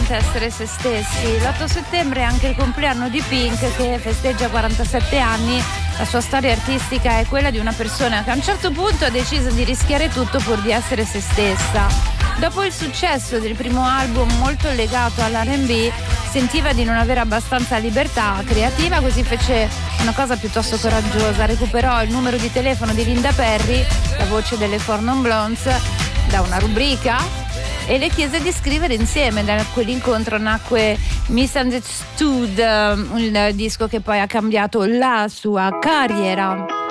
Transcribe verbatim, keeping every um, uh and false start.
veramente essere se stessi. L'otto settembre è anche il compleanno di Pink, che festeggia quarantasette anni. La sua storia artistica è quella di una persona che a un certo punto ha deciso di rischiare tutto pur di essere se stessa. Dopo il successo del primo album, molto legato all'R and B, sentiva di non avere abbastanza libertà creativa, così fece una cosa piuttosto coraggiosa: recuperò il numero di telefono di Linda Perry, la voce delle Four Non Blondes, da una rubrica, e le chiese di scrivere insieme. Da quell'incontro nacque Misunderstood, il disco che poi ha cambiato la sua carriera.